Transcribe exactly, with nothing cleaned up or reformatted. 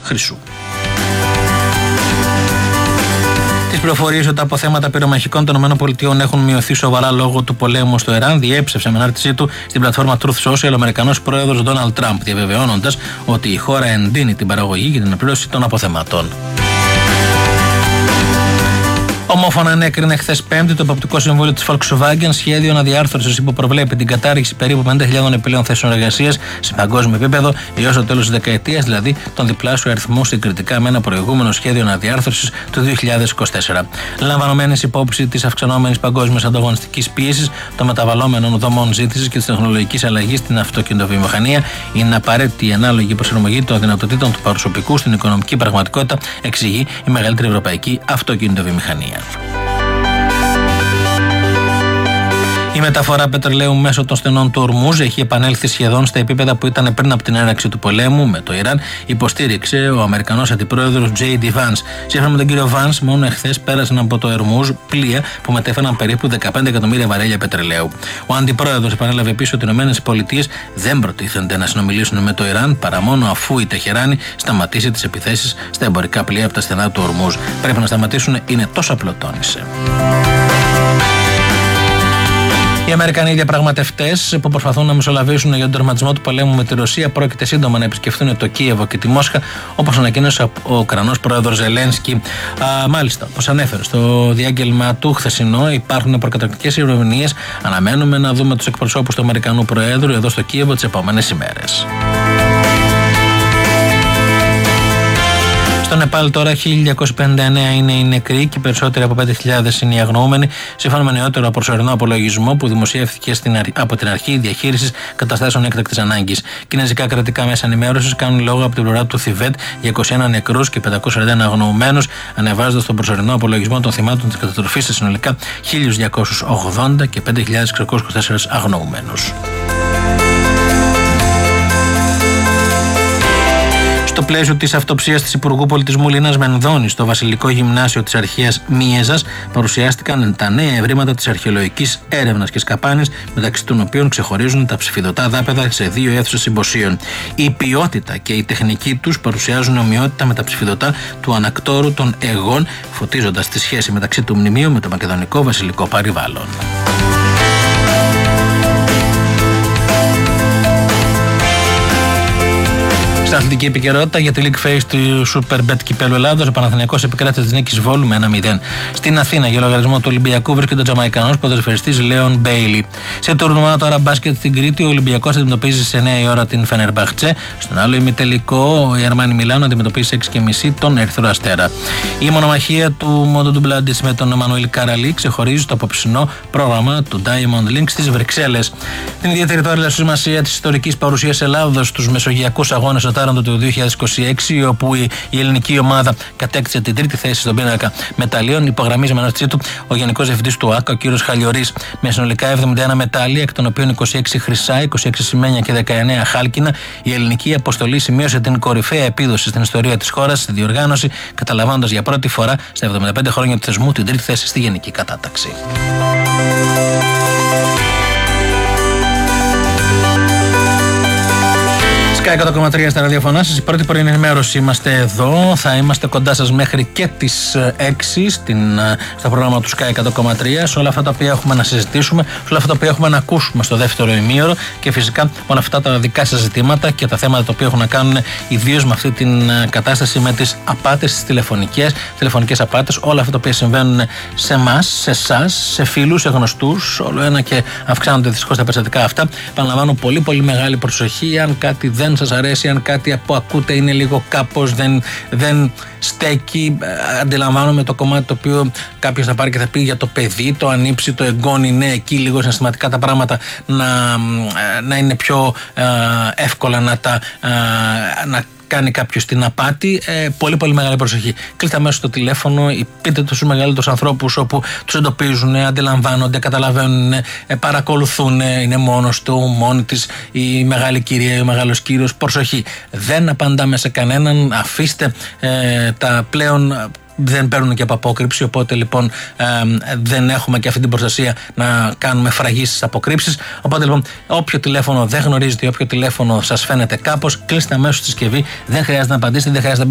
χρυσού. Τις πληροφορίες ότι τα αποθέματα πυρομαχικών των ΗΠΑ έχουν μειωθεί σοβαρά λόγω του πολέμου στο Ιράν διέψευσε με ανάρτησή του στην πλατφόρμα Truth Social ο Αμερικανός πρόεδρος Ντόναλντ Τραμπ, διαβεβαιώνοντας ότι η χώρα εντείνει την παραγωγή για την εκπλήρωση των αποθεμάτων. Ομόφωνα ανέκρινε χθες Πέμπτη το Εποπτικό Συμβούλιο της Volkswagen σχέδιο αναδιάρθρωσης που προβλέπει την κατάργηση περίπου πενήντα χιλιάδων επιπλέον θέσεων εργασίας σε παγκόσμιο επίπεδο έως το τέλος της δεκαετίας, δηλαδή τον διπλάσιο αριθμό συγκριτικά με ένα προηγούμενο σχέδιο αναδιάρθρωσης του δύο χιλιάδες είκοσι τέσσερα. Λαμβανομένης υπόψη της αυξανόμενης παγκόσμιας ανταγωνιστικής πίεσης, των μεταβαλλόμενων δομών ζήτησης και της τεχνολογικής αλλαγής στην αυτοκινητοβιομηχανία, είναι απαραίτητη η ανάλογη προσαρμογή των δυνατοτήτων του προσωπικού στην οικονομική πραγματικότητα, εξηγεί η μεγαλύτερη ευρωπαϊκή αυτοκινητοβιομηχανία. Η μεταφορά πετρελαίου μέσω των στενών του Ορμούζ έχει επανέλθει σχεδόν στα επίπεδα που ήταν πριν από την έναρξη του πολέμου με το Ιράν, υποστήριξε ο Αμερικανός αντιπρόεδρος τζέι ντι Vance. Σύμφωνα με τον κύριο Vance, μόνο εχθές πέρασαν από το Ορμούζ πλοία που μετέφεραν περίπου δεκαπέντε εκατομμύρια βαρέλια πετρελαίου. Ο αντιπρόεδρος επανέλαβε επίσης ότι οι ΗΠΑ δεν προτίθενται να συνομιλήσουν με το Ιράν παρά μόνο αφού η Τεχεράνη σταματήσει τις επιθέσεις στα εμπορικά πλοία από τα στενά του Ορμούζ. Πρέπει να σταματήσουν, είναι τόσο απλό, τόνισε. Οι Αμερικανοί διαπραγματευτές που προσπαθούν να μεσολαβήσουν για τον τερματισμό του πολέμου με τη Ρωσία πρόκειται σύντομα να επισκεφθούν το Κίεβο και τη Μόσχα, όπως ανακοίνωσε ο Ουκρανός πρόεδρος Ζελένσκι. Α, μάλιστα, όπως ανέφερε στο διάγγελμα του χθεσινό, υπάρχουν προκαταρκτικές ημερομηνίες. Αναμένουμε να δούμε τους εκπροσώπους του Αμερικανού Προέδρου εδώ στο Κίεβο τις επόμενες ημέρες. Στο Νεπάλ τώρα χίλια διακόσιοι πενήντα εννέα είναι οι νεκροί και περισσότεροι από πέντε χιλιάδες είναι οι αγνοούμενοι, σύμφωνα με νεότερο προσωρινό απολογισμό που δημοσιεύθηκε στην αρχ... από την αρχή διαχείρισης καταστάσεων έκτακτης ανάγκης. Κινέζικα κρατικά μέσα ενημέρωσης κάνουν λόγο από την πλευρά του Θιβέτ για είκοσι ένα νεκρούς και πεντακόσιους σαράντα ένα αγνοούμενους, ανεβάζοντας τον προσωρινό απολογισμό των θυμάτων της καταστροφής σε συνολικά χίλια διακόσιους ογδόντα και πέντε χιλιάδες εξακόσιους είκοσι τέσσερα αγνοούμενους. Στο πλαίσιο της αυτοψίας της Υπουργού Πολιτισμού Λίνας Μενδώνη στο Βασιλικό Γυμνάσιο της Αρχαίας Μίεζας παρουσιάστηκαν τα νέα ευρήματα της αρχαιολογικής έρευνας και σκαπάνης, μεταξύ των οποίων ξεχωρίζουν τα ψηφιδωτά δάπεδα σε δύο αίθουσες συμποσίων. Η ποιότητα και η τεχνική τους παρουσιάζουν ομοιότητα με τα ψηφιδωτά του ανακτόρου των Αιγών, φωτίζοντας τη σχέση μεταξύ του μνημείου με το μακεδονικό βασιλικό περιβάλλον. Στην αθλητική επικαιρότητα για τη League Phase του Superbet Κυπέλλου Ελλάδος, ο Παναθηναϊκός επικράτησε της νίκης Βόλου με ένα μηδέν. Στην Αθήνα, για λογαριασμό του Ολυμπιακού, βρίσκεται ο Τζαμαϊκανός ποδοσφαιριστής Λέον Μπέιλι. Σε τουρνουά τώρα μπάσκετ στην Κρήτη, ο Ολυμπιακός αντιμετωπίζει σε εννέα η ώρα την Φενερμπαχτσέ. Στον άλλο ημιτελικό, η Αρμάνι Μιλάνο αντιμετωπίζει σε έξι και μισή τον Ερυθρό Αστέρα. Η μονομαχία του Μόντο Ντουμπλάντης με τον Εμμανουήλ Καραλή ξεχωρίζει το απόψινό πρόγραμμα του Diamond Link στις Βρυξέλλες. Την ιδιαίτερη τώρα σημασία της ιστορικής παρουσίας Ελλάδος στους μεσογειακούς αγώνες του δύο χιλιάδες είκοσι έξι, όπου η, η ελληνική ομάδα κατέκτησε την τρίτη θέση στον πίνακα μεταλλίων, υπογραμμίζει με ανάρτησή του ο Γενικός Διευθυντής του ΟΑΚΑ, ο κ. Χαλιορής, με συνολικά εβδομήντα ένα μετάλλια, εκ των οποίων είκοσι έξι χρυσά, είκοσι έξι σημαίνια και δεκαεννέα χάλκινα. Η ελληνική αποστολή σημείωσε την κορυφαία επίδοση στην ιστορία της χώρας στη διοργάνωση, καταλαμβάνοντας για πρώτη φορά στα εβδομήντα πέντε χρόνια του θεσμού την τρίτη θέση στη γενική κατάταξη. εκατό κόμμα τρία στα ραδιοφωνά σας, η πρώτη πρωινή ενημέρωση. Είμαστε εδώ, θα είμαστε κοντά σας μέχρι και τις έξι στην, στο πρόγραμμα του Sky εκατό κόμμα τρία, σε όλα αυτά τα οποία έχουμε να συζητήσουμε, σε όλα αυτά τα οποία έχουμε να ακούσουμε στο δεύτερο ημίωρο και φυσικά όλα αυτά τα δικά σας ζητήματα και τα θέματα τα οποία έχουν να κάνουν ιδίως με αυτή την κατάσταση με τις απάτες, τις τηλεφωνικές, τηλεφωνικές απάτες, όλα αυτά τα οποία συμβαίνουν σε εμάς, σε εσάς, σε φίλους, σε γνωστούς, όλο ένα και αυξάνονται δυστυχώς τα περιστατικά αυτά. Επαναλαμβάνω, πολύ πολύ μεγάλη προσοχή, αν κάτι δεν σας αρέσει, αν κάτι που ακούτε είναι λίγο κάπως δεν, δεν στέκει, αντιλαμβάνομαι το κομμάτι το οποίο κάποιος θα πάρει και θα πει για το παιδί, το ανήψει, το εγγόνι, ναι, εκεί λίγο συναισθηματικά τα πράγματα να, να είναι πιο ε, εύκολα να τα ε, να κάνει κάποιος την απάτη. Ε, πολύ πολύ μεγάλη προσοχή. Κλείστε αμέσως το τηλέφωνο, πείτε τους μεγαλύτερους ανθρώπους όπου τους εντοπίζουν, αντιλαμβάνονται, καταλαβαίνουν, ε, παρακολουθούν, είναι μόνος του, μόνη της η μεγάλη κυρία ή ο μεγάλος κύριος. Προσοχή. Δεν απαντάμε σε κανέναν, αφήστε ε, τα πλέον. Δεν παίρνουν και από απόκρυψη, οπότε λοιπόν ε, δεν έχουμε και αυτή την προστασία να κάνουμε φραγή στις αποκρύψεις. Οπότε λοιπόν, όποιο τηλέφωνο δεν γνωρίζετε, όποιο τηλέφωνο σας φαίνεται κάπως, κλείστε αμέσως τη συσκευή. Δεν χρειάζεται να απαντήσετε, δεν χρειάζεται να